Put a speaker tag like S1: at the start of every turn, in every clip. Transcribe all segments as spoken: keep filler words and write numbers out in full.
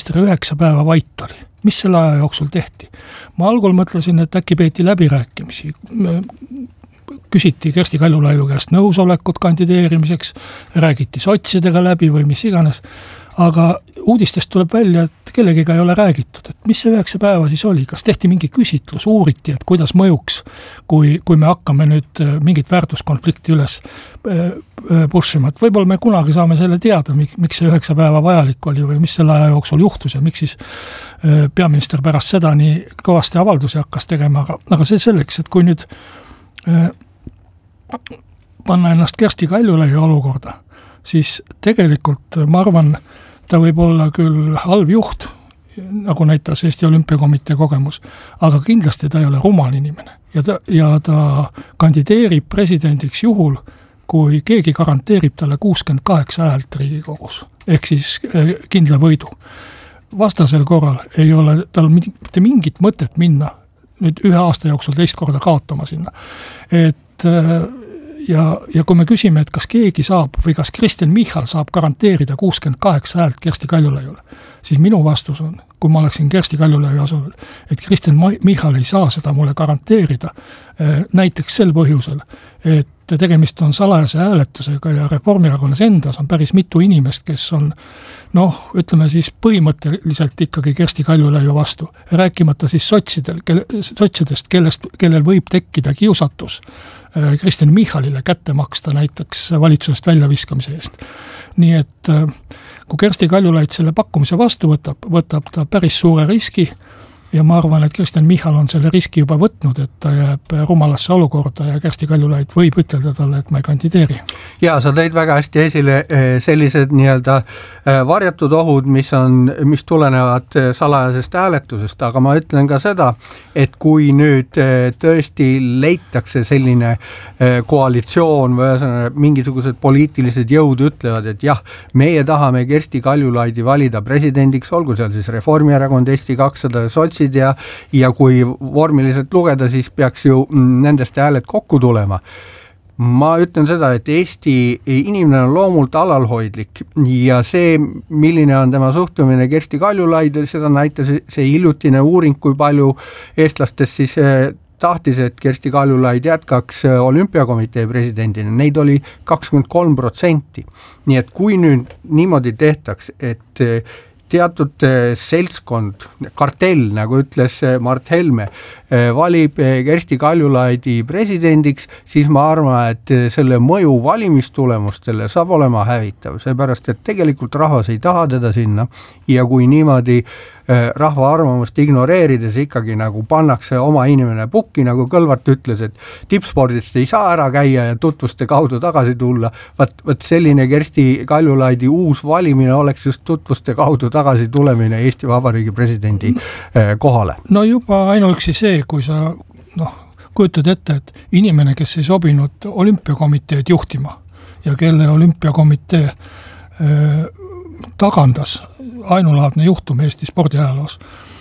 S1: peaminister üheksa päeva vait oli. Mis selle aja jooksul tehti? Ma algul mõtlesin, et äkki peeti läbirääkimisi. Küsiti Kersti Kaljulaiu käest nõusolekut kandideerimiseks, räägiti sotsidega läbi või mis iganes, aga uudistest tuleb välja, et kellegiga ei ole räägitud, et mis see üheksa päeva siis oli, kas tehti mingi küsitlus, uuriti, et kuidas mõjuks, kui, kui me hakkame nüüd mingit väärtuskonflikti üles pushima, et võib-olla me kunagi saame selle teada, miks see üheksa päeva vajalik oli või mis selle aja jooksul juhtus ja miks siis peaminister pärast seda nii kõvasti avaldusi hakkas tegema, aga, aga see selleks, et kui nüüd panna ennast Kersti Kaljulaiu olukorda, siis tegelikult ma arvan, ta võib olla küll halb juht, nagu näitas Eesti Olümpiakomitee kogemus, aga kindlasti ta ei ole rumal inimene. Ja ta, ja ta kandideerib presidendiks juhul, kui keegi garanteerib talle kuuskümmend kaheksa häält Riigikogus, ehk siis kindla võidu. Vastasel korral ei ole tal mitte mingit mõtet minna nüüd ühe aasta jooksul teist korda kaotama sinna. Et ja, ja kui me küsime, et kas keegi saab või kas Kristen Michal saab garanteerida kuuskümmend kaheksa häält Kersti Kaljulaiule, siis minu vastus on, kui ma oleksin Kersti Kaljulaiu asemel, et Kristen Michal ei saa seda mulle garanteerida näiteks sel põhjusel, et tegemist on salajase hääletusega ja Reformierakonnas endas on päris mitu inimest, kes on, noh, ütleme siis põhimõtteliselt ikkagi Kersti Kaljulaiu vastu. Rääkimata siis sotsidel, kelle, sotsidest, kellest, kellel võib tekkida kiusatus Kristen Michalile kätte maksta näiteks valitsusest väljaviskamise eest. Nii et kui Kersti Kaljulaid selle pakkumise vastu võtab, võtab ta päris suure riski, ja ma arvan, et Kristen Michal on selle riski juba võtnud, et ta jääb rumalasse olukorda ja Kersti Kaljulaid võib ütelda talle, et ma ei kandideeri.
S2: Ja sa tõid väga hästi esile sellised nii-öelda varjatud ohud, mis, on, mis tulenevad salajasest hääletusest, aga ma ütlen ka seda, et kui nüüd tõesti leitakse selline koalitsioon või mingisugused poliitilised jõud ütlevad, et jah, meie tahame Kersti Kaljulaidi valida presidendiks, olgu seal siis Reformierakond, Eesti kakssada sotsid ja, ja kui vormiliselt lugeda, siis peaks ju nendest hääled kokku tulema. Ma ütlen seda, et Eesti inimene on loomult alalhoidlik ja see, milline on tema suhtumine Kersti Kaljulaid, seda näitas see hiljutine uuring, kui palju eestlastest siis tahtis, et Kersti Kaljulaid jätkaks olümpiakomitee presidendina. Neid oli kakskümmend kolm protsenti. Nii et kui nüüd niimoodi tehtaks, et teatud seltskond, kartell, nagu ütles Mart Helme, valib Kersti Kaljulaidi presidendiks, siis ma arvan, et selle mõju valimistulemustele saab olema hävitav, seepärast, et tegelikult rahvas ei taha teda sinna ja kui niimoodi rahva arvamust ignoreerides ikkagi nagu pannakse oma inimene pukki, nagu Kõlvart ütles, et tippspordist ei saa ära käia ja tutvuste kaudu tagasi tulla, vaat, vaat selline Kersti Kaljulaidi uus valimine oleks just tutvuste kaudu tagasi tulemine Eesti Vabariigi presidendi kohale.
S1: No juba ainuüksi see, kui sa noh, kujutad ette, et inimene, kes ei sobinud olümpiakomiteed juhtima ja kelle olümpiakomitee äh, tagandas ainulaadne juhtum Eesti spordiajaloos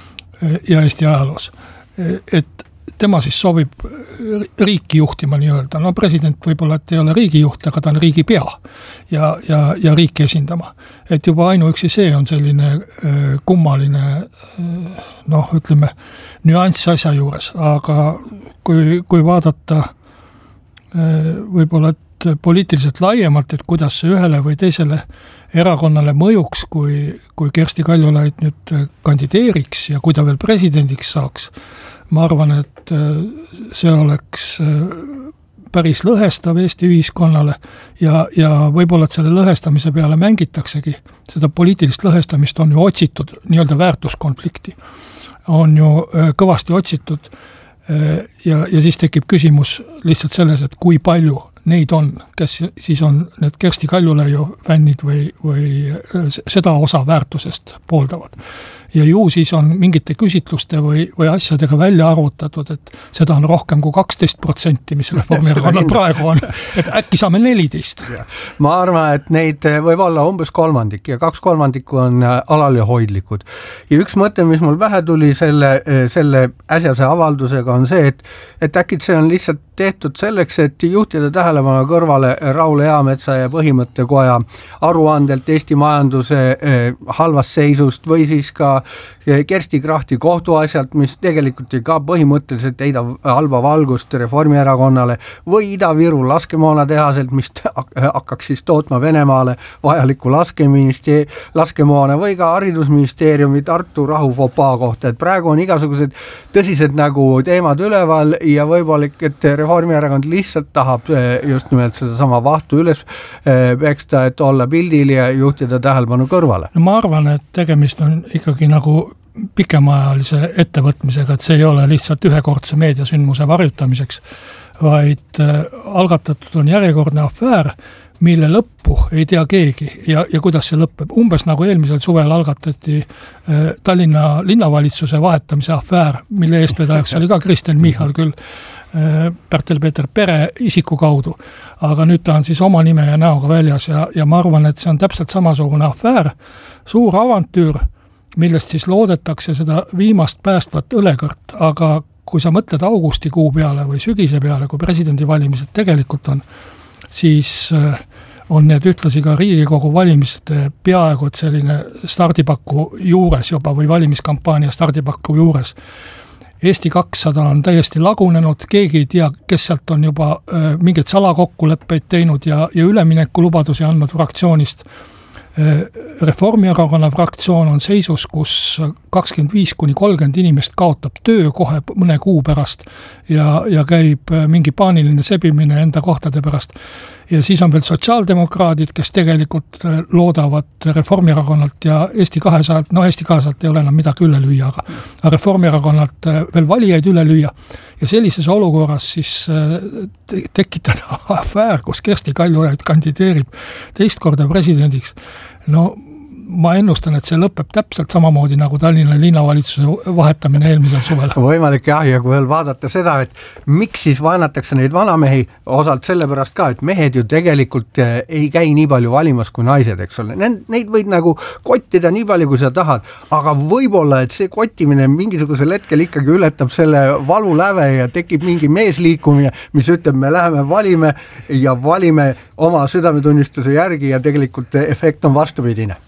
S1: ja Eesti ajaloos, et tema siis sobib riiki juhtima nii-öelda. No president võib-olla, et ei ole riigijuht, aga ta on riigi pea ja, ja, ja riiki esindama. Et juba ainuüksi see on selline kummaline, noh, ütleme, nüanss asja juures, aga kui, kui vaadata võib-olla, et poliitiliselt laiemalt, et kuidas see ühele või teisele erakonnale mõjuks, kui, kui Kersti Kaljulaid nüüd kandideeriks ja kui ta veel presidendiks saaks, ma arvan, et see oleks päris lõhestav Eesti ühiskonnale ja, ja võib-olla, et selle lõhestamise peale mängitaksegi. Seda poliitilist lõhestamist on ju otsitud nii-öelda väärtuskonflikti. On ju kõvasti otsitud ja, ja siis tekib küsimus lihtsalt selles, et kui palju neid on, kes siis on need Kersti Kaljulaiu fännid või, või seda osa väärtusest pooldavad. Ja ju siis on mingite küsitluste või, või asjadega välja arvutatud, et seda on rohkem kui kaksteist protsenti, mis Reformierakonnal praegu on, et äkki saame neliteist.
S2: Ma arvan, et neid võib olla umbes kolmandik ja kaks kolmandikku on alalhoidlikud. Ja üks mõte, mis mul vähe tuli selle, selle äsjase avaldusega on see, et, et äkki see on lihtsalt tehtud selleks, et juhtida tähelepanu tähelepanu kõrvale Raul Eametsa ja Põhimõttekoja aruandelt Eesti majanduse halvast seisust või siis ka Kersti Krachti kohtuasjalt, mis tegelikult ka põhimõtteliselt heidab halba valgust Reformierakonnale või Ida-Viru laskemoona tehaselt, mis hakkaks siis tootma Venemaale vajalikku laskemoona või ka haridusministeeriumi Tartu rahufopaa kohta, et praegu on igasugused tõsised nagu teemad üleval ja võimalik, et Reformierakond lihtsalt tahab just nimelt seda sama vahtu üles peksta, et olla pildil ja juhtida tähelepanu kõrvale.
S1: No ma arvan, et tegemist on ikkagi nagu pikemaajalise ettevõtmisega, et see ei ole lihtsalt ühekordse meediasündmuse varjutamiseks, vaid algatatud on järjekordne afäär, mille lõppu ei tea keegi ja, ja kuidas see lõpeb. Umbes nagu eelmisel suvel algatati Tallinna linnavalitsuse vahetamise afäär, mille eestvedajaks oli ka Kristen Michal küll Pärtel-Peeter Pere isiku kaudu, aga nüüd ta on siis oma nime ja näoga väljas ja, ja ma arvan, et see on täpselt samasugune afäär, suur avantüür, millest siis loodetakse seda viimast päästvat õlekõrt, aga kui sa mõtled augustikuu peale või sügise peale, kui presidendivalimised tegelikult on, siis on need ühtlasi ka Riigikogu valimiste peaaegu et selline stardipaku juures juba või valimiskampaania stardipaku juures. Eesti kakssada on täiesti lagunenud, keegi ei tea, kes sealt on juba mingeid salakokkuleppeid teinud ja, ja ülemineku lubadusi andnud fraktsioonist. Reformierakonna fraktsioon on seisus, kus kakskümmend viis kuni kolmkümmend inimest kaotab töö kohe mõne kuu pärast ja, ja käib mingi paaniline sebimine enda kohtade pärast. Ja siis on veel sotsiaaldemokraadid, kes tegelikult loodavad Reformierakonnalt ja Eesti kahesajalt, no Eesti kahesajalt ei ole enam midagi üle lüüa, aga Reformierakonnalt veel valijaid üle lüüa. Ja sellises olukorras siis tekitada afäär, kus Kersti Kaljulaid kandideerib teist korda presidendiks. No ma ennustan, et see lõpeb täpselt samamoodi nagu Tallinna linnavalitsuse vahetamine eelmisel suvel.
S2: Võimalik jah, ja kui veel vaadata seda, et miks siis vaenatakse neid vanamehi, osalt sellepärast ka, et mehed ju tegelikult ei käi nii palju valimas kui naised, eks ole. Neid võid nagu kottida nii palju, kui sa tahad, aga võib-olla, et see kottimine mingisugusel hetkel ikkagi ületab selle valu läve ja tekib mingi meesliikumine, mis ütleb, me läheme valime ja valime oma südametunnistuse järgi ja tegelikult efekt on vastupidine.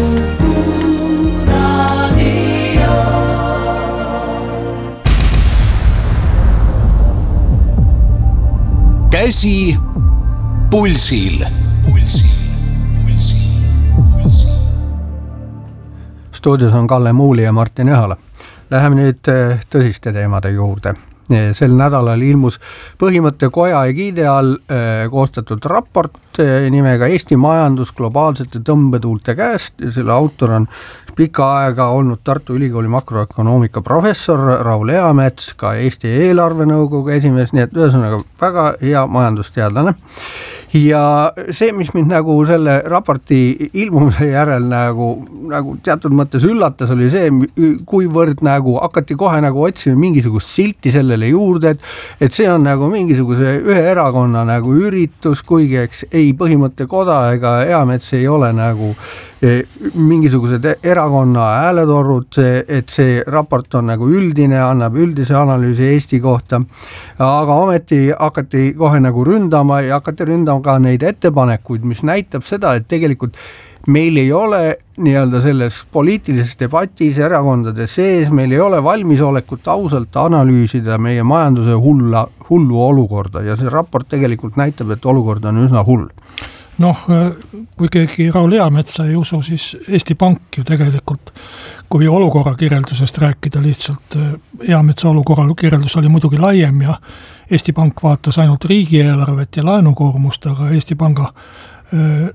S3: Käsi pulsil. Pulsil, pulsil, pulsil.
S2: Stuudios on Kalle Muuli ja Martin Ehala. Läheme nüüd tõsiste teemade juurde. Sel nädalal ilmus Põhimõttekoja egiide all koostatud raport nimega Eesti majandus globaalsete tõmbetuulte käest ja selle autor on pikka aega olnud Tartu Ülikooli makroökonoomika professor Raul Eamets, ka Eesti eelarvenõukogu esimees, nii et ühesõnaga väga hea majandusteadlane. Ja see, mis mind nagu selle raporti ilmumise järel nagu, nagu teatud mõttes üllatas, oli see, kuivõrd nagu hakati kohe nagu otsima mingisugust silti sellele juurde, et, et see on nagu mingisuguse ühe erakonna nagu üritus, kuigi eks ei Põhimõttekoda ega Eamets ei ole nagu mingisugused erakonna hääletorrud, et see raport on nagu üldine, annab üldise analüüsi Eesti kohta, aga ometi hakati kohe nagu ründama ja hakati ründama ka neid ettepanekuid, mis näitab seda, et tegelikult meil ei ole nii-öelda selles poliitilises debatis erakondade sees, meil ei ole valmisolekut ausalt analüüsida meie majanduse hulla, hullu olukorda ja see raport tegelikult näitab, et olukord on üsna hull.
S1: Noh, kui keegi Raul Eametsa ei usu, siis Eesti Pank ju tegelikult, kui olukorra kirjeldusest rääkida lihtsalt, Eametsa olukorra kirjeldus oli muidugi laiem ja Eesti Pank vaatas ainult riigieelarvet ja laenukoormust, aga Eesti Panga öö,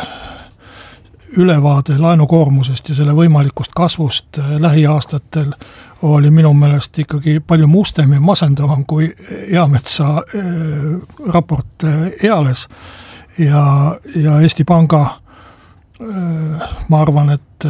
S1: ülevaade laenukoormusest ja selle võimalikust kasvust lähiaastatel oli minu meelest ikkagi palju mustem ja masendavam kui Eametsa raport eales. Ja, ja Eesti Panga ma arvan, et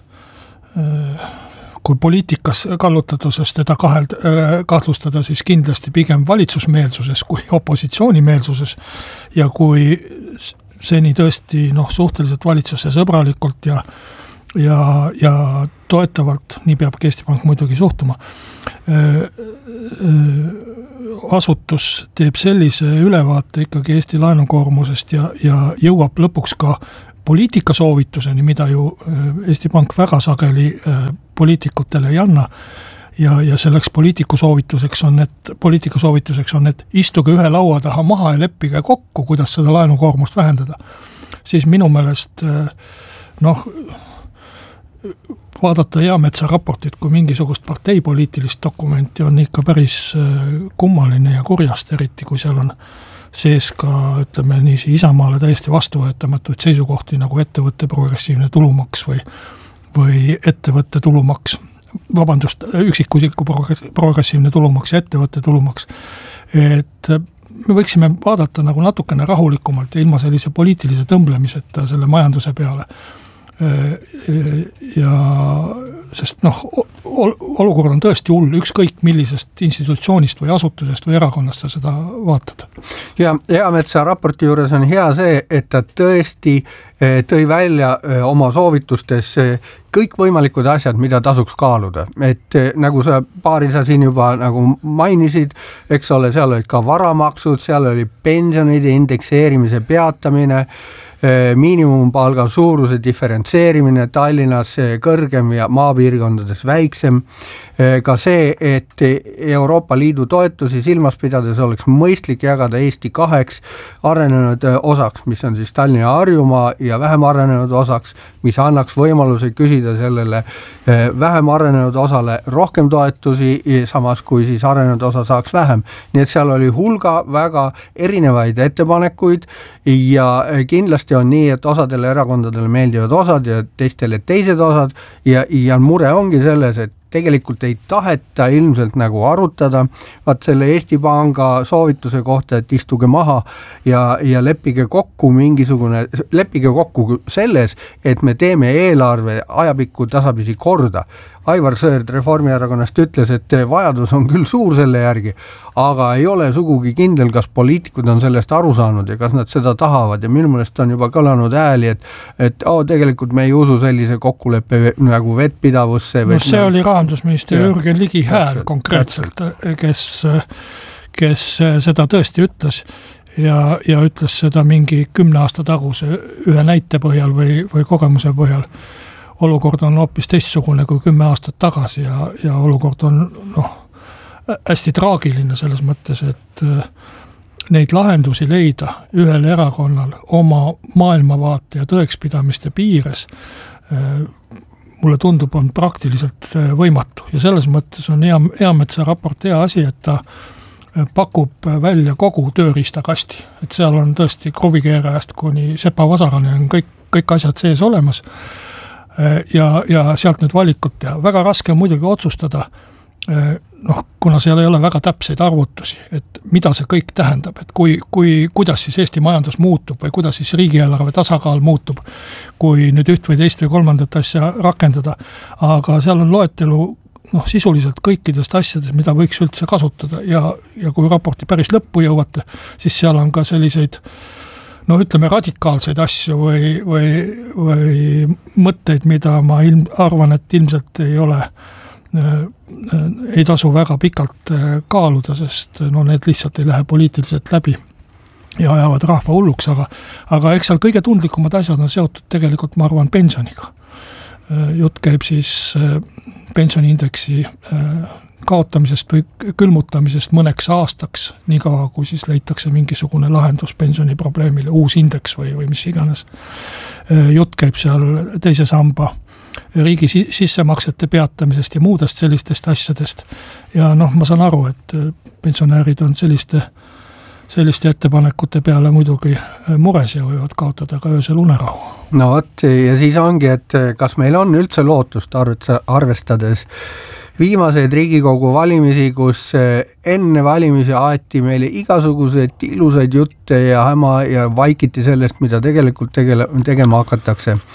S1: kui poliitikas kallutatusest teda kaheld, kahtlustada, siis kindlasti pigem valitsusmeelsuses kui opositsioonimeelsuses ja kui seni tõesti noh, suhteliselt valitsuse sõbralikult ja, ja, ja toetavalt, nii peabki Eesti Pank muidugi suhtuma, asutus teeb sellise ülevaate ikkagi Eesti laenukoormusest ja, ja jõuab lõpuks ka poliitikasoovituseni, mida ju Eesti Pank väga sageli poliitikutele ei anna, ja, ja selleks poliitikusoovituseks on, et poliitikasoovituseks on, et istuge ühe laua taha maha ja leppige kokku, kuidas seda laenukoormust vähendada. Siis minu meelest noh, vaadata Eametsa raportit kui mingisugust parteipoliitilist dokumenti on ikka päris kummaline ja kurjast, eriti kui seal on sees ka, ütleme niisi, Isamaale täiesti vastuvõetamatuid seisukohti nagu ettevõtte progressiivne tulumaks või, või ettevõtte tulumaks, vabandust, üksikusiku progressiivne tulumaks ja ettevõtte tulumaks. Et me võiksime vaadata nagu natukene rahulikumalt ja ilma sellise poliitilise tõmblemiseta selle majanduse peale. Ja sest noh, olukord on tõesti hull, ükskõik millisest institutsioonist või asutusest või erakonnast sa seda vaatad.
S2: Ja Eametsa raporti juures on hea see, et ta tõesti tõi välja oma soovitustes kõik võimalikud asjad, mida tasuks kaaluda. Et nagu sa paari sa siin juba nagu mainisid, eks ole, seal olid ka varamaksud, seal oli pensionide indekseerimise peatamine, miinimumpalga suuruse diferentseerimine, Tallinnas kõrgem ja maapiirkondades väiksem, ka see, et Euroopa Liidu toetusi silmas pidades oleks mõistlik jagada Eesti kaheks arenenud osaks, mis on siis Tallinna ja Harjumaa, ja vähem arenenud osaks, mis annaks võimaluse küsida sellele vähem arenenud osale rohkem toetusi, samas kui siis arenenud osa saaks vähem. Nii et seal oli hulga väga erinevaid ettepanekuid ja kindlasti on nii, et osadele erakondadele meeldivad osad ja teistele teised osad ja, ja mure ongi selles, et tegelikult ei taheta ilmselt nagu arutada, vaat selle Eesti Panga soovituse kohta, et istuge maha ja, ja leppige kokku mingisugune, leppige kokku selles, et me teeme eelarve ajapikku tasapisi korda. Aivar Sõerd Reformierakonnast ütles, et vajadus on küll suur selle järgi, aga ei ole sugugi kindel, kas poliitikud on sellest aru saanud ja kas nad seda tahavad ja minu meelest on juba kõlanud ääli, et, et oh, tegelikult me ei usu sellise kokkuleppe nagu vettpidavusse.
S1: No see oli rahandusminister Jürgen Ligi hääl konkreetselt, kes, kes seda tõesti ütles ja, ja ütles seda mingi kümne aasta taguse ühe näite põhjal või, või kogemuse põhjal. Olukord on hoopis teistsugune kui kümme aastat tagasi ja, ja olukord on noh, hästi traagiline selles mõttes, et neid lahendusi leida ühel erakonnal oma maailmavaate ja tõekspidamiste piires mulle tundub on praktiliselt võimatu ja selles mõttes on Eametsa raport hea asi, et ta pakub välja kogu tööriistakasti, et seal on tõesti kruvikeerajast kuni Sepa Vasarane on kõik, kõik asjad sees olemas. Ja, ja sealt nüüd valikut teha. Väga raske on muidugi otsustada, noh, kuna seal ei ole väga täpseid arvutusi, et mida see kõik tähendab, et kui, kui, kuidas siis Eesti majandus muutub või kuidas siis riigieelarve tasakaal muutub, kui nüüd üht või teist või kolmandat asja rakendada, aga seal on loetelu noh, sisuliselt kõikidest asjadest, mida võiks üldse kasutada ja, ja kui raporti päris lõppu jõuate, siis seal on ka selliseid no ütleme radikaalseid asju või, või, või mõtteid, mida ma ilm, arvan, et ilmselt ei ole, ei tasu väga pikalt kaaluda, sest no need lihtsalt ei lähe poliitiliselt läbi ja ajavad rahva hulluks, aga, aga eks seal kõige tundlikumad asjad on seotud tegelikult, ma arvan, pensioniga. Jutt käib siis pensioniindeksi kaotamisest või külmutamisest mõneks aastaks, nii kaua kui siis leitakse mingisugune lahendus pensioniprobleemile, uus indeks või, või mis iganes. Jutt käib seal teise samba riigi sissemaksete peatamisest ja muudest sellistest asjadest. Ja noh, ma saan aru, et pensionäärid on selliste, selliste ettepanekute peale muidugi mures ja võivad kaotada ka öösel unerahu.
S2: No vot, ja siis ongi, et kas meil on üldse lootust arvestades viimaseid Riigikogu valimisi, kus enne valimisi aeti meile igasuguseid ilusaid jutte ja häma ja vaikiti sellest, mida tegelikult tegele, tegema hakatakse.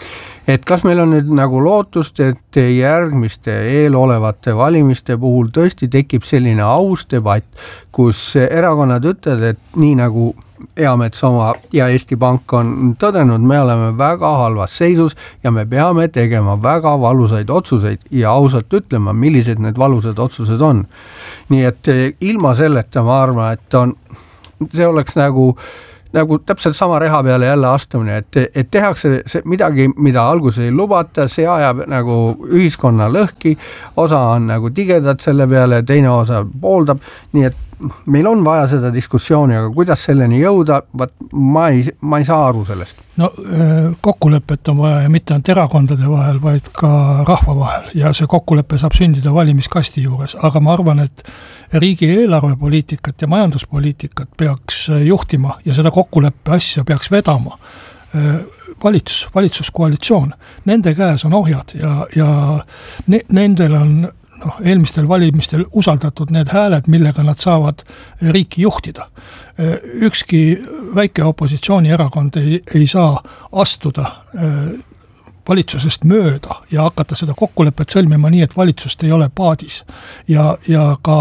S2: et kas meil on nüüd nagu lootust, et järgmiste eelolevate valimiste puhul tõesti tekib selline aus debatt, kus erakonnad ütlevad, et nii nagu Eametsoma ja Eesti Pank on tõdenud, me oleme väga halvas seisus ja me peame tegema väga valusaid otsuseid ja ausalt ütlema, millised need valusad otsused on. Nii et ilma selleta ma arvan, et on, see oleks nagu nagu täpselt sama reha peale jälle astumine, et, et tehakse see midagi, mida alguses ei lubata, see ajab nagu ühiskonna lõhki, osa on nagu tigedad selle peale, teine osa pooldab, nii et meil on vaja seda diskussiooni, aga kuidas selleni jõuda, vaat ma ei, ma ei saa aru sellest.
S1: No kokkulepet on vaja ja mitte ainult erakondade vahel, vaid ka rahva vahel ja see kokkulepe saab sündida valimiskasti juures, aga ma arvan, et riigi eelarvepoliitikat ja majanduspoliitikat peaks juhtima ja seda kokkuleppe asja peaks vedama valitsus, valitsuskoalitsioon. Nende käes on ohjad ja, ja ne, nendel on noh, eelmistel valimistel usaldatud need hääled, millega nad saavad riiki juhtida. Ükski väike opositsioonierakond ei, ei saa astuda valitsusest mööda ja hakata seda kokkulepet sõlmima nii, et valitsust ei ole paadis. Ja, ja ka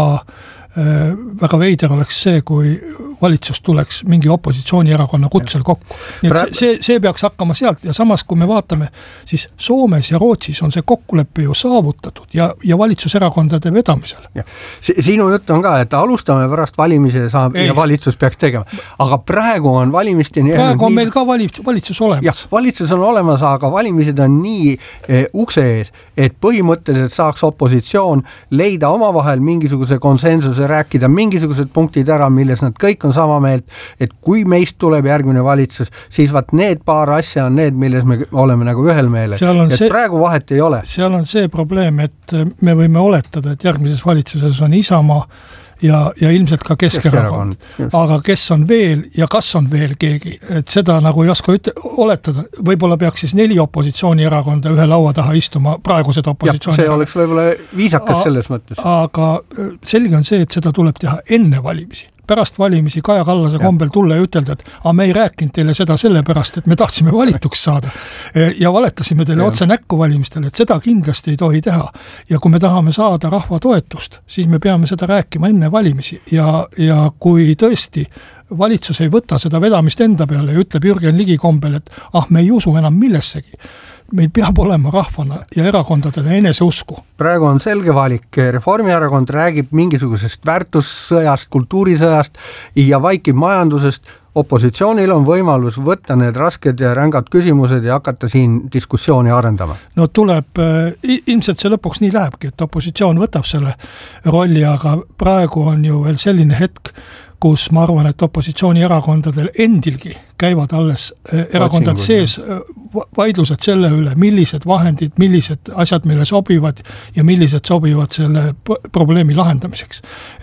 S1: äh, väga veider oleks see, kui valitsus tuleks mingi opositsioonierakonna kutsel kokku. Nii et see, see peaks hakkama sealt ja samas, kui me vaatame, siis Soomes ja Rootsis on see kokkulepe ju saavutatud ja, ja valitsuserakondade vedamisel. Ja.
S2: Sinu jutt on ka, et alustame pärast valimisi saab, ja valitsus peaks tegema. Aga praegu on valimisteni...
S1: Praegu on nii... meil ka valitsus olemas.
S2: Ja, valitsus on olemas, aga valimised on nii e, ukse ees, et põhimõtteliselt saaks opositsioon leida omavahel mingisuguse konsensuse, rääkida mingisugused punktid ära, milles nad kõik on sama meelt, et kui meist tuleb järgmine valitsus, siis vaat need paar asja on need, milles me oleme nagu ühel meelel. Et see, praegu vahet ei ole.
S1: Seal on see probleem, et me võime oletada, et järgmises valitsuses on Isamaa ja, ja ilmselt ka Keskerakond. Aga kes on veel ja kas on veel keegi, et seda nagu ei oska üte, oletada. Võib-olla peaks siis neli opositsioonierakonda ühe laua taha istuma praegused opositsiooni.
S2: See oleks võib-olla viisakas A, selles mõttes.
S1: Aga selge on see, et seda tuleb teha enne valimisi. Pärast valimisi Kaja Kallase kombel tulla ja ütelda, et a, me ei rääkinud teile seda sellepärast, et me tahtsime valituks saada ja valetasime teile ja. Otse näkku valimistele, et seda kindlasti ei tohi teha. Ja kui me tahame saada rahva toetust, siis me peame seda rääkima enne valimisi ja, ja kui tõesti valitsus ei võta seda vedamist enda peale ja ütleb Jürgen Ligi kombel, et ah, me ei usu enam millessegi, meil peab olema rahvana ja erakondadele enese usku.
S2: Praegu on selge valik. Reformierakond räägib mingisugusest väärtussõjast, kultuurisõjast ja vaikib majandusest. Opositsioonil on võimalus võtta need rasked ja rängad küsimused ja hakata siin diskussiooni arendama.
S1: No tuleb, ilmselt see lõpuks nii lähebki, et opositsioon võtab selle rolli, aga praegu on ju veel selline hetk, kus ma arvan, et opositsioonierakondadel endilgi käivad alles erakondad sees vaidlused selle üle, millised vahendid, millised asjad meile sobivad ja millised sobivad selle probleemi lahendamiseks.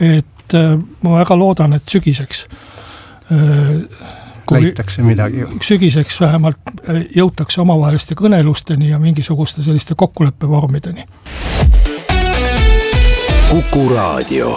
S1: Et ma väga loodan, et sügiseks
S2: kui leitakse midagi.
S1: Sügiseks vähemalt jõutakse omavaheliste kõnelusteni ja mingisuguste selliste kokkuleppevormideni.
S3: Kuku Raadio.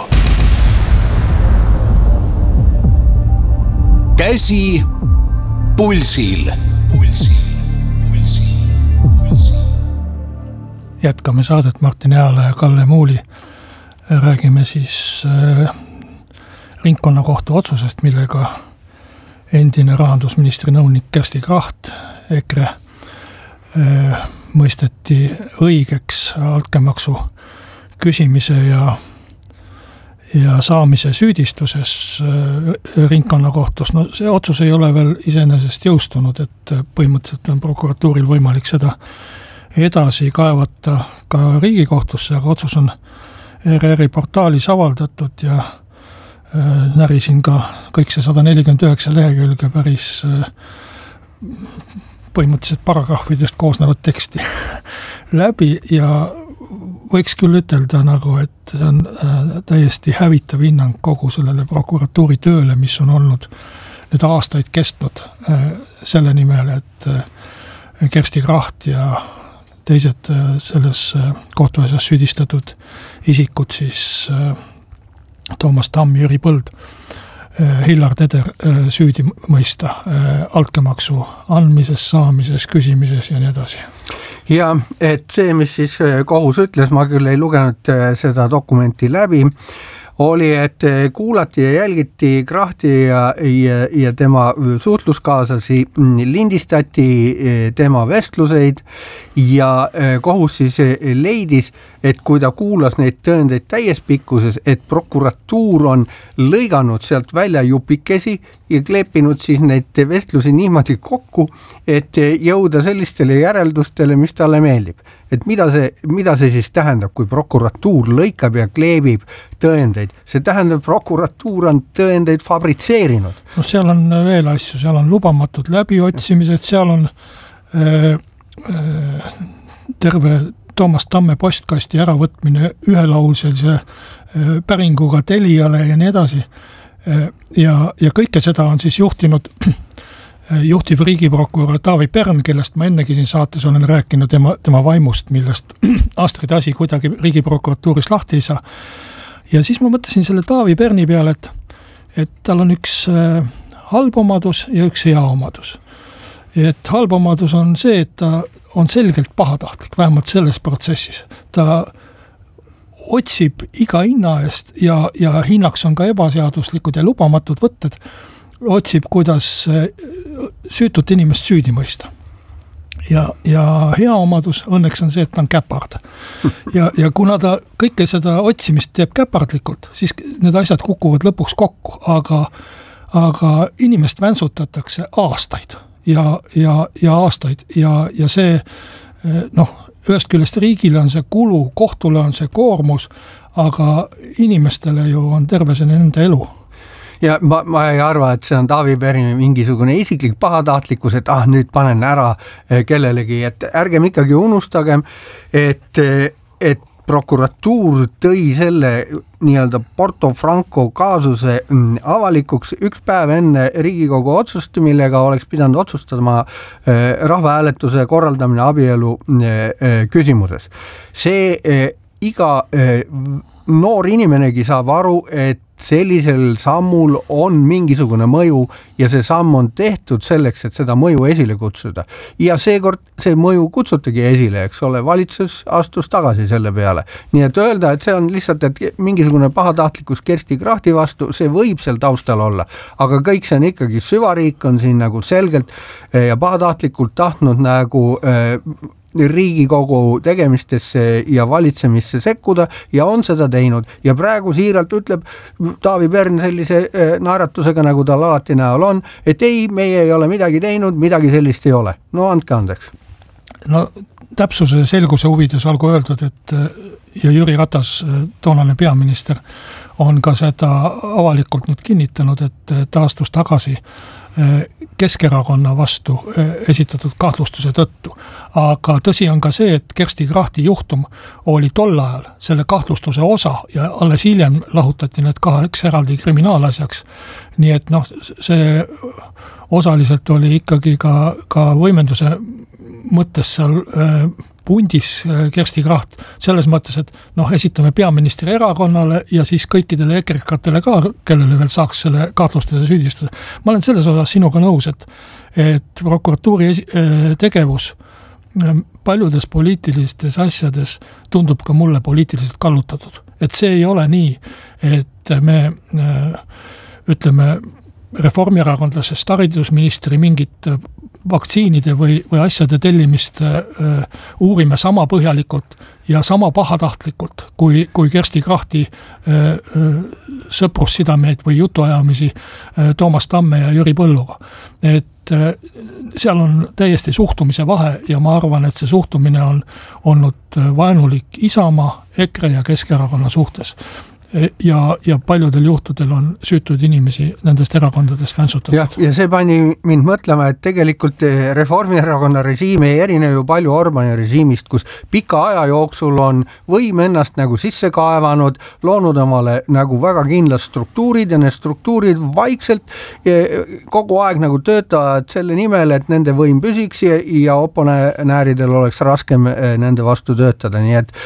S3: Käsi pulsil. Pulsil, pulsil, pulsil.
S1: Jätkame saadet Martin Eala ja Kalle Muuli. Räägime siis äh, ringkonnakohtu otsusest, millega endine rahandusministri nõunik Kersti Kracht, EKRE, äh, mõisteti õigeks altkäemaksu küsimise ja ja saamise süüdistuses ringkonnakohtus. No see otsus ei ole veel iseenesest jõustunud, et põhimõtteliselt on prokuratuuril võimalik seda edasi kaevata ka Riigikohtusse, aga otsus on R R-i portaalis avaldatud ja närisin ka kõik see sada nelikümmend üheksa lehekülge päris põhimõtteliselt paragrahvidest koosnevat teksti läbi ja võiks küll ütelda nagu, et see on täiesti hävitav hinnang kogu sellele prokuratuuri tööle, mis on olnud nüüd aastaid kestnud selle nimel, et Kersti Kracht ja teised selles kohtuasjas süüdistatud isikud, siis Toomas Tamm, Jüri Põld, Hillar Teder süüdi mõista altkäemaksu andmises, saamises, küsimises ja nii edasi.
S2: ja et see, mis siis kohus ütles, ma küll ei lugenud seda dokumenti läbi, oli, et kuulati ja jälgiti Krahti ja, ja, ja tema suhtluskaaslasi, lindistati tema vestluseid ja kohus siis leidis, et kui ta kuulas neid tõendeid täies pikkuses, et prokuratuur on lõiganud sealt välja jupikesi ja kleepinud siis neid vestlusi niimoodi kokku, et jõuda sellistele järeldustele, mis talle meeldib. Et mida see, mida see siis tähendab, kui prokuratuur lõikab ja kleebib tõendeid? See tähendab, prokuratuur on tõendeid fabritseerinud.
S1: No seal on veel asju, seal on lubamatud läbiotsimised, seal on äh, äh, terve Toomas Tamme postkasti äravõtmine ühelaulselise päringuga Teliale ja nii edasi. Ja, ja kõike seda on siis juhtinud juhtiv riigiprokurör Taavi Pern, kellest ma ennegi siin saates olen rääkinud tema, tema vaimust, millest Astrid Asi kuidagi riigiprokuratuuris lahti ei saa. Ja siis ma mõtlesin selle Taavi Perni peale, et, et tal on üks halb omadus ja üks hea omadus. Et halb omadus on see, et ta on selgelt pahatahtlik, vähemalt selles protsessis. Ta otsib iga hinna eest ja, ja hinnaks on ka ebaseaduslikud ja lubamatud võtted, otsib, kuidas süütut inimest süüdi mõista. Ja, ja hea omadus õnneks on see, et ta on käpard. Ja, ja kuna ta kõike seda otsimist teeb käpardlikult, siis need asjad kukuvad lõpuks kokku, aga, aga inimest väntsutatakse aastaid. Ja, ja, ja aastaid ja, ja see noh, ühest küljest riigile on see kulu, kohtule on see koormus, aga inimestele ju on terve see nende elu.
S2: Ja ma, ma ei arva, et see on Taavi Perni mingisugune isiklik pahatahtlikkus, et ah, nüüd panen ära kellelegi, et ärgem ikkagi unustagem, et, et prokuratuur tõi selle nii-öelda Porto Franco kaasuse avalikuks üks päev enne Riigikogu otsust, millega oleks pidanud otsustama rahvahääletuse korraldamine abielu küsimuses. See iga noor inimenegi saab aru, et sellisel sammul on mingisugune mõju ja see samm on tehtud selleks, et seda mõju esile kutsuda. Ja seekord see mõju kutsutagi esile, eks ole, valitsus astus tagasi selle peale. Nii et öelda, et see on lihtsalt, et mingisugune pahatahtlikkus Kersti Krahti vastu, see võib seal taustal olla, aga kõik see on ikkagi süvariik on siin nagu selgelt ja pahatahtlikult tahtnud nagu äh, Riigikogu tegemistesse ja valitsemisse sekkuda ja on seda teinud ja praegu siiralt ütleb Taavi Pern sellise naeratusega, nagu tal alati näol on, et ei, meie ei ole midagi teinud, midagi sellist ei ole. No andke andeks.
S1: No täpsuse selguse huvides olgu öeldud, et ja Jüri Ratas, toonane peaminister, on ka seda avalikult nüüd kinnitanud, et ta astus tagasi Keskerakonna vastu esitatud kahtlustuse tõttu. Aga tõsi on ka see, et Kersti Krahti juhtum oli tol ajal selle kahtlustuse osa ja alles hiljem lahutati need kaheks eraldi kriminaalasjaks. Nii et noh, see osaliselt oli ikkagi ka, ka võimenduse mõttes seal äh, pundis Kersti Kraht selles mõttes, et noh, esitame peaministri erakonnale ja siis kõikidele ekrikatele ka, kellele veel saaks selle kahtlustuse süüdistada. Ma olen selles osas sinuga nõus, et, et prokuratuuri esi, tegevus paljudes poliitilistes asjades tundub ka mulle poliitiliselt kallutatud. Et see ei ole nii, et me ütleme reformierakondlasest haridusministri mingit vaktsiinide või, või asjade tellimist äh, uurime sama põhjalikult ja sama pahatahtlikult kui, kui Kersti Krahti äh, äh, sõprussidameid või jutuajamisi äh, Toomas Tamme ja Jüri Põlluga. Et äh, seal on täiesti suhtumise vahe ja ma arvan, et see suhtumine on olnud vaenulik Isamaa, EKRE ja Keskerakonna suhtes. Ja, ja paljudel juhtudel on süütud inimesi nendest erakondadest väntsutatud.
S2: Ja, ja see pani mind mõtlema, et tegelikult Reformierakonna režiim ei erine ju palju Orbani režiimist, kus pika aja jooksul on võim ennast nagu sisse kaevanud, loonud omale nagu väga kindlad struktuurid ja need struktuurid vaikselt kogu aeg nagu töötavad selle nimel, et nende võim püsiks ja, ja oponääridel oleks raskem nende vastu töötada. Nii et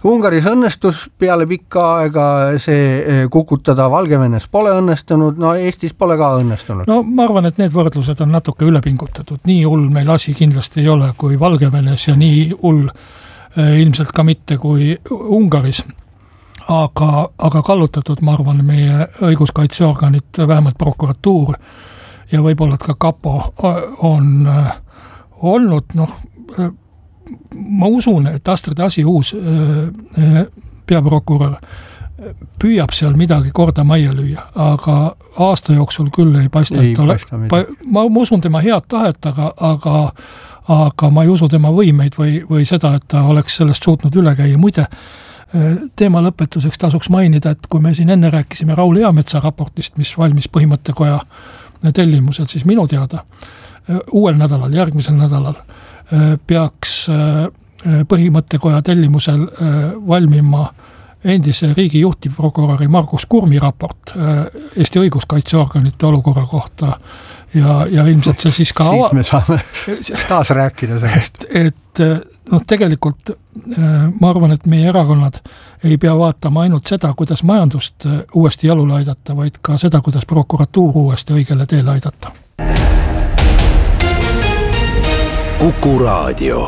S2: Ungaris õnnestus peale pikka aega see kukutada, Valgevenes pole õnnestunud, no Eestis pole ka õnnestunud.
S1: No ma arvan, et need võrdlused on natuke ülepingutatud, nii hull meil asi kindlasti ei ole kui Valgevenes ja nii hull ilmselt ka mitte kui Ungaris. Aga, aga kallutatud, ma arvan, meie õiguskaitseorganid, vähemalt prokuratuur ja võib-olla ka kapo on olnud, noh, ma usun, et Astrid Asi uus peaprokurör püüab seal midagi korda majja lüüa, aga aasta jooksul küll ei paista,
S2: ei
S1: et ole, pa, ma usun tema head tahet, aga, aga, aga ma ei usu tema võimeid või, või seda, et ta oleks sellest suutnud üle käia. Muide, teema lõpetuseks tasuks mainida, et kui me siin enne rääkisime Raul Eametsa raportist, mis valmis põhimõttekoja tellimusel, siis minu teada uuel nädalal, järgmisel nädalal peaks põhimõttekoja tellimusel valmima endise riigi juhtivprokuröri Margus Kurmi raport Eesti õiguskaitseorganite olukorra kohta ja, ja ilmselt see siis ka
S2: siis me saame taas rääkida sellest.
S1: Et, et noh, tegelikult ma arvan, et meie erakonnad ei pea vaatama ainult seda, kuidas majandust uuesti jalule aidata, vaid ka seda, kuidas prokuratuur uuesti õigele teele aidata.
S3: Kuku Raadio.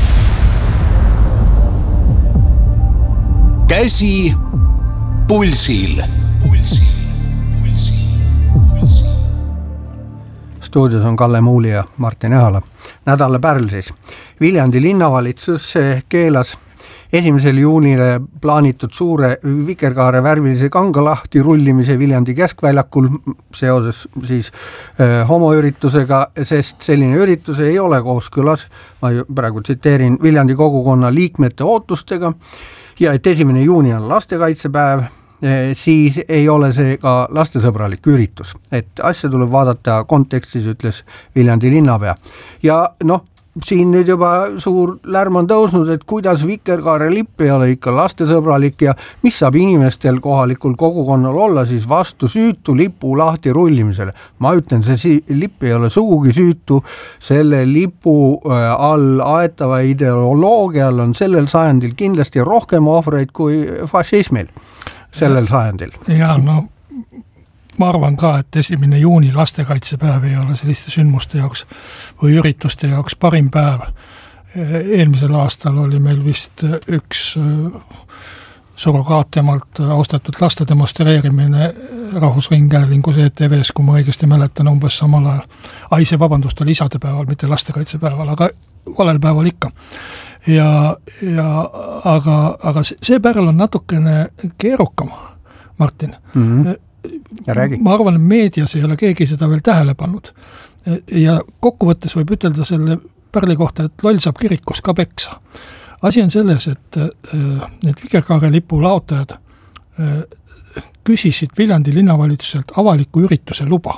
S3: Käsi pulsil. Pulsil, pulsil, pulsil.
S2: Stuudios on Kalle Muuli ja Martin Ehala. Nädala pärl siis. Viljandi linnavalitsus keelas esimesel juunile plaanitud suure vikerkaare värvilise kangalahti rullimise Viljandi keskväljakul seoses siis äh, homoüritusega, sest selline üritus ei ole kooskõlas, ma praegu tsiteerin, Viljandi kogukonna liikmete ootustega ja et esimene juuni on lastekaitsepäev, siis ei ole see ka lastesõbralik üritus. Et asja tuleb vaadata kontekstis, ütles Viljandi linnapea. Ja noh, siin nüüd juba suur lärm on tõusnud, et kuidas vikerkaare lipp ei ole ikka lastesõbralik ja mis saab inimestel kohalikul kogukonnal olla siis vastu süütu lipu lahti rullimisele. Ma ütlen, see lipp ei ole sugugi süütu, selle lipu all aetava ideoloogial on sellel sajandil kindlasti rohkem ohvreid kui fašismil sellel ja, sajandil.
S1: Ja no ma arvan ka, et esimene juuni lastekaitsepäev ei ole selliste sündmuste jaoks või ürituste jaoks parim päev. Eelmisel aastal oli meil vist üks surrogaattemalt austatud laste demonstreerimine Rahvusringhäälingus E T V-s, kui ma õigesti mäletan, umbes samal ajal. Ai, see vabandust oli isadepäeval, mitte lastekaitsepäeval, aga valel päeval ikka. Ja, ja aga, aga see pärl on natukene keerukam, Martin.
S2: Mm-hmm. Ja räägi.
S1: Ma arvan, et meedias ei ole keegi seda veel tähele pannud. Ja kokkuvõttes võib ütelda selle pärli kohta, et loll saab kirikus ka peksa. Asi on selles, et need vikerkaare lipu laotajad küsisid Viljandi linnavalitsuselt avaliku ürituse luba.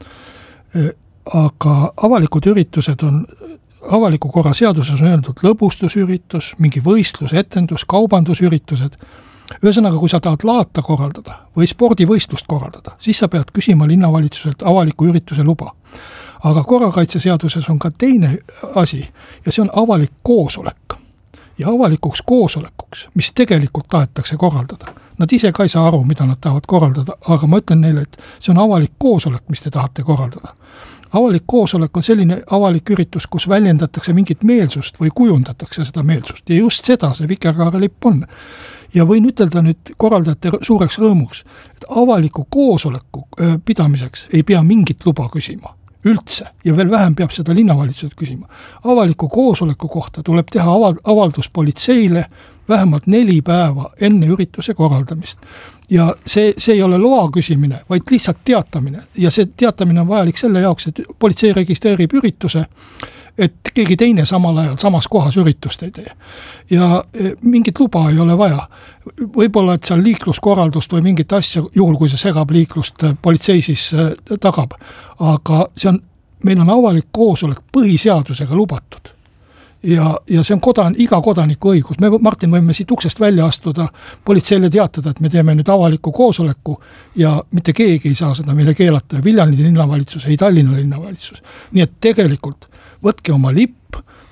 S1: Aga avalikud üritused on avaliku korra seaduses on öeldud lõbustusüritus, mingi võistlus, etendus, kaubandusüritused. Ühesõnaga, kui sa tahad laata korraldada või spordivõistlust korraldada, siis sa pead küsima linnavalitsuselt avaliku ürituse luba. Aga korrakaitseseaduses on ka teine asi ja see on avalik koosolek. Ja avalikuks koosolekuks, mis tegelikult tahetakse korraldada. Nad ise ka ei saa aru, mida nad tahavad korraldada, aga ma ütlen neile, et see on avalik koosolek, mis te tahate korraldada. Avalik koosolek on selline avalik üritus, kus väljendatakse mingit meelsust või kujundatakse seda meelsust. Ja just seda see vikerkaare lipp on. Ja võin ütelda nüüd korraldajate suureks rõõmuks, et avaliku koosoleku pidamiseks ei pea mingit luba küsima. Üldse. Ja veel vähem peab seda linnavalitsuselt küsima. Avaliku koosoleku kohta tuleb teha avaldus politseile vähemalt neli päeva enne ürituse korraldamist. Ja see, see ei ole loa küsimine, vaid lihtsalt teatamine. Ja see teatamine on vajalik selle jaoks, et politsei registreerib ürituse, et keegi teine samal ajal samas kohas üritust ei tee. Ja mingit luba ei ole vaja. Võib-olla, et seal liikluskorraldust või mingit asja, juhul kui see segab liiklust, politsei siis tagab. Aga see on, meil on avalik koosolek põhiseadusega lubatud. Ja, ja see on kodan, iga kodaniku õigus. Me, Martin, võime siit uksest välja astuda, politseile teatada, et me teeme nüüd avaliku koosoleku ja mitte keegi ei saa seda meile keelata. Viljandi linnavalitsus, ei Tallinna linnavalitsus. Nii et tegelikult võtke oma lipp,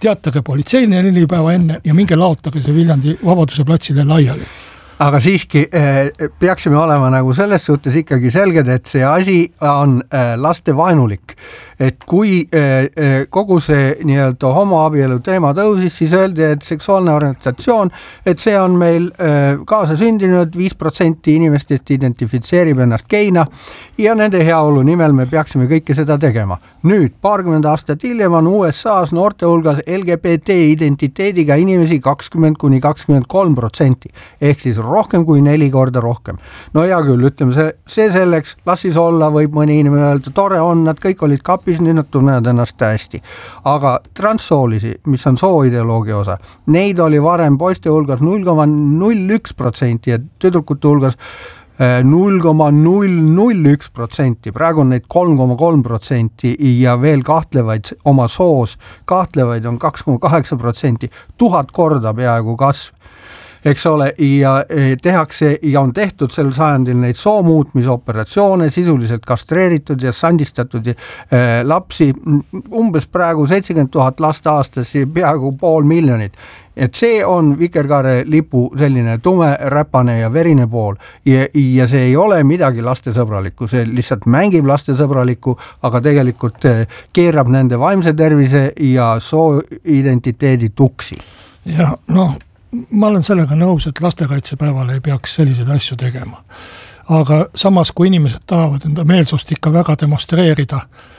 S1: teatage politseile neli päeva enne ja minge laotage see Viljandi Vabaduse platsile laiali.
S2: Aga siiski eh, peaksime olema nagu selles suhtes ikkagi selged, et see asi on eh, laste vaenulik. Et kui eh, kogu see nii-öelda homoabielu teema tõusis, siis öeldi, et seksuaalne orientatsioon, et see on meil eh, kaasa sündinud, viis protsenti inimestest identifitseerib ennast geina ja nende heaolu nimel me peaksime kõike seda tegema. Nüüd, paarkümmend aastat hiljem on U S A-s noorte hulgas L G B T identiteediga inimesi kakskümmend kuni kakskümmend kolm protsenti, ehk siis rohkem kui neli korda rohkem. No hea küll, ütleme see, see selleks, las siis olla, võib mõni inimene öelda, tore on, nad kõik olid kapis, nüüd nad tunnevad ennast hästi. Aga transsoolisi, mis on sooideoloogia osa, neid oli varem poiste hulgas null koma null üks protsenti ja tüdrukute hulgas null koma null null üks protsenti, praegu on neid kolm koma kolm protsenti ja veel kahtlevaid oma soos, kahtlevaid on kaks koma kaheksa protsenti, tuhat korda peaaegu kasv. Eks ole, ja tehakse ja on tehtud sel sajandil neid soomuutmisoperatsioone, sisuliselt kastreeritud ja sandistatud lapsi, umbes praegu seitsekümmend tuhat last aastas, peaaegu pool miljonit. Et see on vikerkaare lipu selline tume, räpane ja verine pool ja, ja see ei ole midagi lastesõbralikku, see lihtsalt mängib lastesõbralikku, aga tegelikult keerab nende vaimse tervise ja sooidentiteedi tuksi.
S1: Ja noh, ma olen sellega nõus, et lastekaitsepäeval ei peaks selliseid asju tegema. Aga samas, kui inimesed tahavad enda meelsust ikka väga demonstreerida,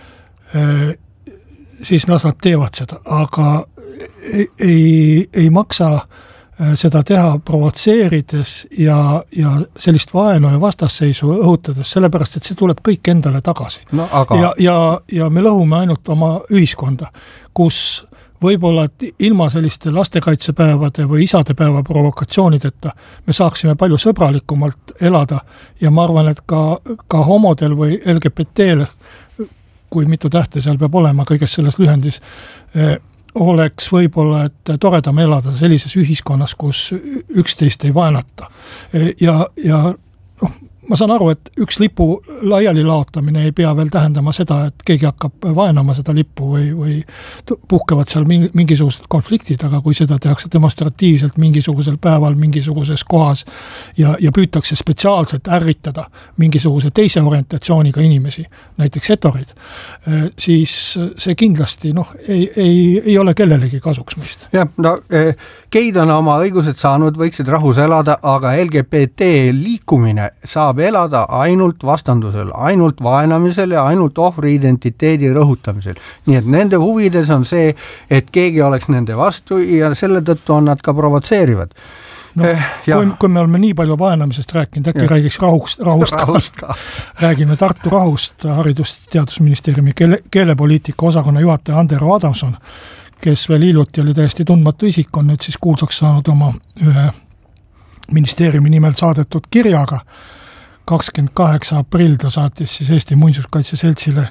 S1: siis las nad teevad seda, aga ei, ei, ei maksa seda teha provotseerides ja, ja sellist vaenu ja vastasseisu õhutades, sellepärast, et see tuleb kõik endale tagasi.
S2: No, aga...
S1: ja, ja, ja me lõhume ainult oma ühiskonda, kus võib-olla ilma selliste lastekaitsepäevade või isadepäeva provokatsioonideta me saaksime palju sõbralikumalt elada ja ma arvan, et ka, ka homodel või L G B T-l, kui mitu tähte seal peab olema kõiges selles lühendis, eh, oleks võib-olla, et toredam elada sellises ühiskonnas, kus üksteist ei vaenata. Ja, ja noh, ma saan aru, et üks lipu laiali laotamine ei pea veel tähendama seda, et keegi hakkab vaenama seda lippu või, või puhkevad seal mingisugused konfliktid, aga kui seda tehakse demonstratiivselt mingisugusel päeval mingisuguses kohas ja, ja püütakse spetsiaalselt ärritada mingisuguse teise orientatsiooniga inimesi, näiteks hetorid, siis see kindlasti noh, ei, ei, ei ole kellelegi kasuks meist.
S2: Jah, no geid on oma õigused saanud, võiksid rahus elada, aga L G B T liikumine saab elada ainult vastandusel, ainult vaenamisel ja ainult ohvri identiteedi rõhutamisel. Nii et nende huvides on see, et keegi oleks nende vastu ja selle tõttu on nad ka provotseerivad.
S1: No, eh, kui, kui me oleme nii palju vaenamisest rääkinud, äkki ja. räägiks rahust, rahust, rahust ka. Räägime Tartu rahust, Haridus- ja Teadusministeeriumi keele, keelepoliitika osakonna juhataja Andero Adamson, kes veel hiljuti oli täiesti tundmatu isik, on nüüd siis kuulsaks saanud oma ühe ministeeriumi nimel saadetud kirjaga. kakskümmend kaheksa aprill ta saatis siis Eesti Muinsuskaitse Seltsile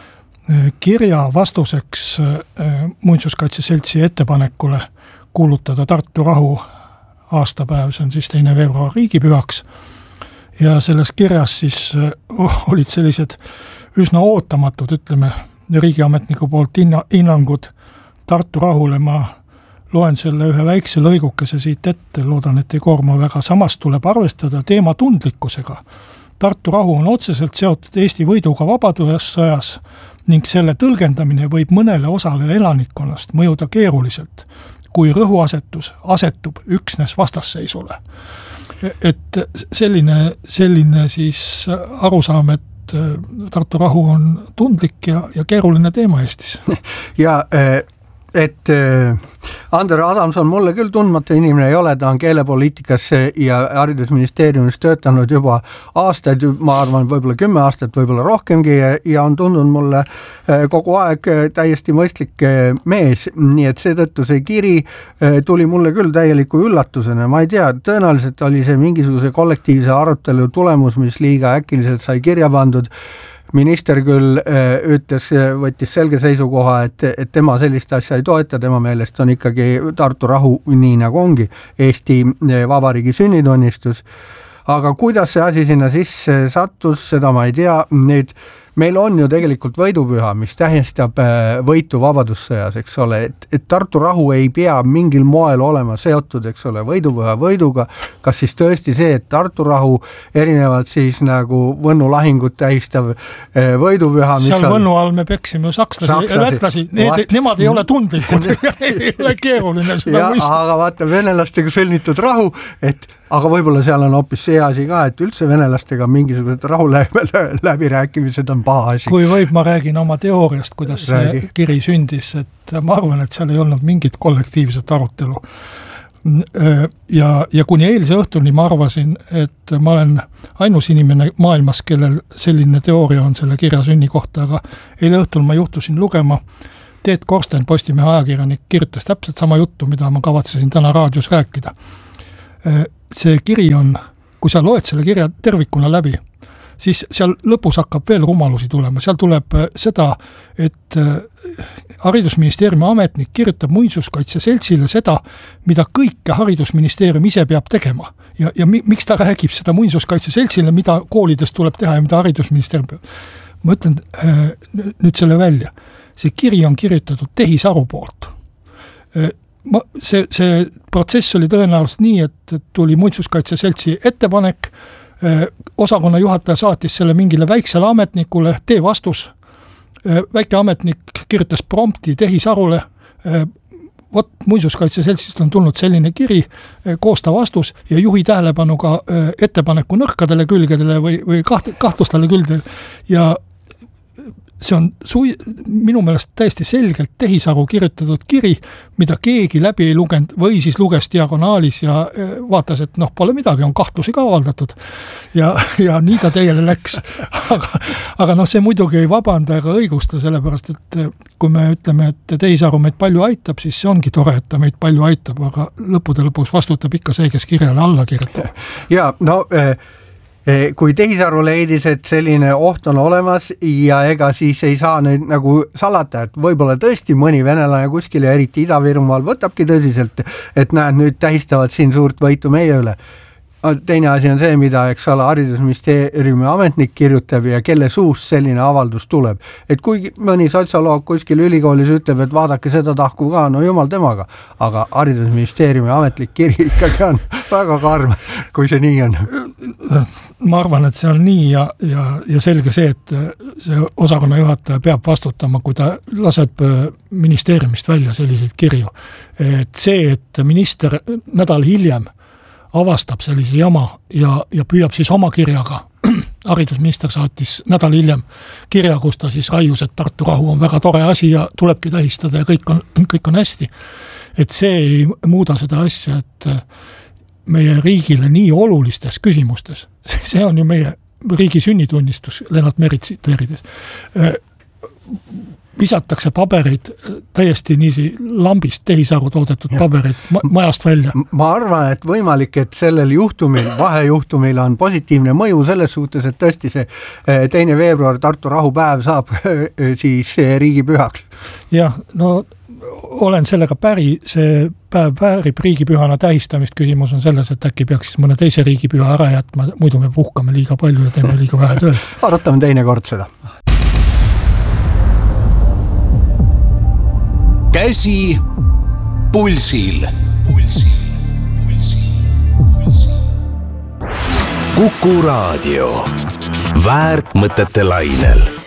S1: kirja vastuseks Muinsuskaitse Seltsi ettepanekule kuulutada Tartu rahu aastapäev, see on siis teine veebruar riigipühaks. Ja selles kirjas siis olid sellised üsna ootamatud, ütleme, riigiametniku poolt hinnangud Tartu rahule. Ma loen selle ühe väikse lõigukese siit ette, loodan, et ei koorma väga. Samas tuleb arvestada teema tundlikkusega. Tartu rahu on otseselt seotud Eesti võiduga vabadussõjas ning selle tõlgendamine võib mõnele osale elanikkonnast mõjuda keeruliselt, kui rõhuasetus asetub üksnes vastasseisule. Et selline, selline siis arusaam, et Tartu rahu on tundlik ja, ja keeruline teema Eestis.
S2: Ja äh... et Andero Adamson mulle küll tundmatu inimene ei ole, ta on keelepoliitikas ja haridusministeeriumis töötanud juba aastaid, ma arvan võib-olla kümme aastat, võib-olla rohkemgi ja on tundunud mulle kogu aeg täiesti mõistlik mees, nii et seetõttu see kiri tuli mulle küll täieliku üllatusena, ma ei tea, tõenäoliselt oli see mingisuguse kollektiivse arutelu tulemus, mis liiga äkiliselt sai kirja pandud. Minister küll ütles, võttis selge seisukoha, et, et tema sellist asja ei toeta, tema meelest on ikkagi Tartu rahu nii nagu ongi Eesti Vabariigi sünnitunnistus. Aga kuidas see asi sinna sisse sattus, seda ma ei tea. Nüüd meil on ju tegelikult võidupüha, mis tähistab võitu vabadussõjas, eks ole, et, et Tartu rahu ei pea mingil moel olema seotud, eks ole, võidupüha võiduga, kas siis tõesti see, et Tartu rahu erinevalt siis nagu Võnnu lahingut tähistav võidupüha, mis
S1: seal
S2: on...
S1: Võnnu all me peksime ju sakslasi ja lätlasi, need, nemad ei ole tundlikud ei ole keeruline seda
S2: ja, mõista. Aga vaata, venelastega sõlmitud rahu, et aga võib-olla seal on hoopis see asi ka, et üldse venelastega mingisugused rahu läbirääkimised on paha asi.
S1: Kui võib, ma räägin oma teooriast, kuidas Räägi. see kiri sündis, et ma arvan, et seal ei olnud mingit kollektiivset arutelu. Ja, ja kuni eilse õhtuni ma arvasin, et ma olen ainus inimene maailmas, kellel selline teooria on selle kirja sünni kohta, aga eile õhtul ma juhtusin lugema Teet Korsten, Postimehe ajakirjanik, kirjutas täpselt sama juttu, mida ma kavatsesin täna raadios rääkida. See kiri on, kui sa loed selle kirja tervikuna läbi, siis seal lõpus hakkab veel rumalusi tulema. Seal tuleb seda, et haridusministeeriumi ametnik kirjutab muinsuskaitse seltsile seda, mida kõike haridusministeerium ise peab tegema. Ja, ja miks ta räägib seda muinsuskaitse seltsile, mida koolides tuleb teha ja mida haridusministeerium peab. Ma ütlen nüüd selle välja. See kiri on kirjutatud Tehisaru poolt. Ma, see, see protsess oli tõenäoliselt nii, et tuli muinsuskaitse seltsi ettepanek, osakonna juhataja saatis selle mingile väiksele ametnikule, tee vastus, väike ametnik kirjutas prompti Tehisarule, vot muinsuskaitse seltsist on tulnud selline kiri, koosta vastus ja juhi tähelepanu ka ettepaneku nõrkadele külgedele või, või kaht, kahtlustele külgedele ja see on sui, minu meelest täiesti selgelt Tehisaru kirjutatud kiri, mida keegi läbi ei lugenud või siis luges diagonaalis ja vaatas, et noh, pole midagi, on kahtlusi ka avaldatud. Ja, ja nii ta teile läks. Aga, aga noh, see muidugi ei vabanda ega õigusta, sellepärast, et kui me ütleme, et Tehisaru meid palju aitab, siis see ongi tore, et ta meid palju aitab, aga lõppude lõpus vastutab ikka see, kes kirjale alla kirjutab.
S2: Ja, no... Eh... Kui Tehisaru leidis, et selline oht on olemas ja ega siis ei saa nüüd nagu salata, et võib-olla tõesti mõni venelane kuskil ja eriti Ida-Virumaal võtabki tõsiselt, et näed, nüüd tähistavad siin suurt võitu meie üle. Teine asi on see, mida eks ole haridusministeeriumi ametnik kirjutab ja kelle suust selline avaldus tuleb. Et kui mõni sotsioloog kuskil ülikoolis ütleb, et vaadake seda tahku ka, no jumal temaga, aga haridusministeeriumi ametlik kiri ikkagi on väga karm, kui see nii on.
S1: Ma arvan, et see on nii ja, ja, ja selge see, et see osakonna juhataja peab vastutama, kui ta laseb ministeeriumist välja selliseid kirju. Et see, et minister nädal hiljem avastab sellise jama ja, ja püüab siis oma kirjaga, haridusminister saatis nädal hiljem kirja, kus ta siis raius, et Tartu rahu on väga tore asi ja tulebki tähistada ja kõik on, kõik on hästi. Et see ei muuda seda asja, et meie riigile nii olulistes küsimustes, see on ju meie riigi sünnitunnistus, Lennart Meri tsiteerides, visatakse pabereid täiesti niisi lambist Tehisaru toodetud pabereid majast välja.
S2: Ma arvan, et võimalik, et sellel juhtumil, vahejuhtumil on positiivne mõju selles suhtes, et tõesti see teine veebruar Tartu rahupäev saab siis riigipühaks.
S1: Jah, no olen sellega päri, see päev väärib riigipühana tähistamist, küsimus on selles, et äkki peaks siis mõne teise riigipüha ära jätma, muidu me puhkame liiga palju ja teeme liiga vähe tööd.
S2: Arutame teine kord seda.
S3: Käsi pulsil. Pulsil. Pulsil. Pulsil. Kuku Raadio. Väärt mõtete lainel.